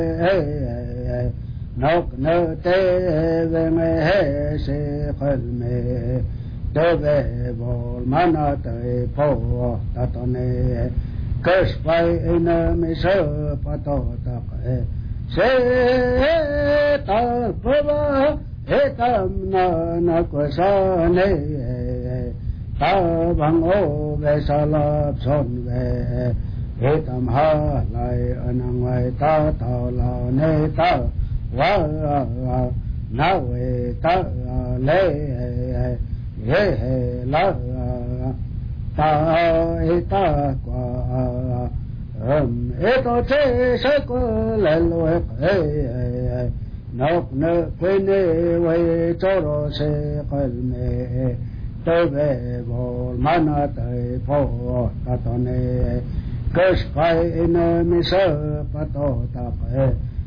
nóc nơ tê về mê hê sĩ khẩn mê tê về bồ mana tê phô tà tô nê cơ spai nơ mê sơ phá tô tà kê sê tà phô bá hê tam na kwa sa nê ta bằng ô về sa lạp son về hê tam ha lại anang vai ta tao lao nê ta wa na we ta le he he la ta e ta qua e to che se ko le lo e nóc nơ quên nê we cho ro se qal me tê về bồ mana tê phô ta to nê cơ spai nơ mi sơ pa to ta pe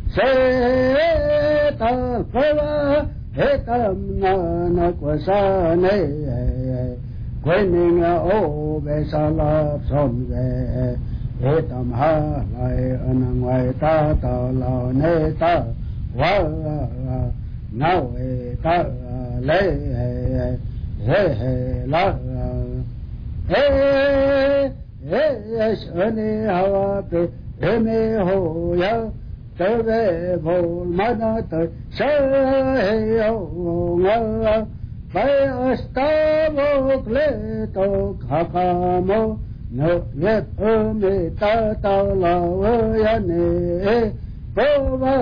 se ta phô he tam na kwa sa nê quên mình ô về sa lạp son về he tam ha lại anang vai ta tao lao nê ta wa na we ta le he he la he shani hawa pe he me ho ya tê ve bồ mana tê sa he yo nga bay asta mo kle to khakamo no yet me ta ta la ya ne po va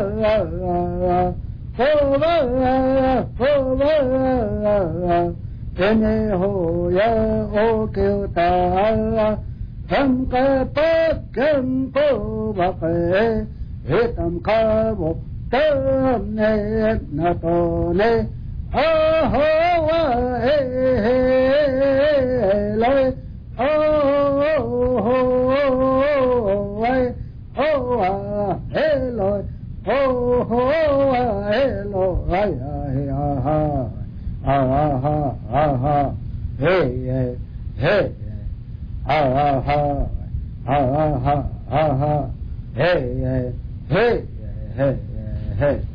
tene ho ya o kêu ta tham ca pa kem po ba pe he tam ca bo tam ne na to ne ho ho wa he lai ho ho wai ho wa he lai ho ho hello ay ay ha ha hey hey ha hey hey hey hey